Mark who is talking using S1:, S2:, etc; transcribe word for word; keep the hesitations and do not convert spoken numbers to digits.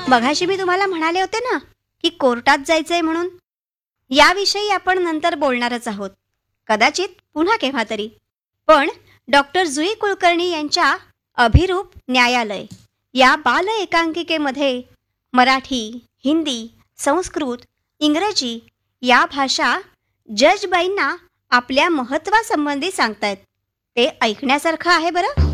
S1: मघाशी मी तुम्हाला म्हणाले होते ना की कोर्टात जायचंय म्हणून. याविषयी आपण नंतर बोलणारच आहोत, कदाचित पुन्हा केव्हा तरी. पण डॉक्टर जुई कुलकर्णी यांच्या अभिरूप न्यायालय या बाल एकांकिकेमध्ये मराठी, हिंदी, संस्कृत, इंग्रजी या भाषा जजबाईंना आपल्या महत्त्वासंबंधी सांगतायत. ते ऐकण्यासारखं आहे बरं.